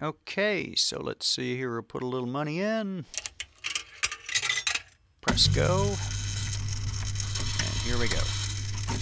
Okay, so let's see here. We'll put a little money in. Press go. And here we go.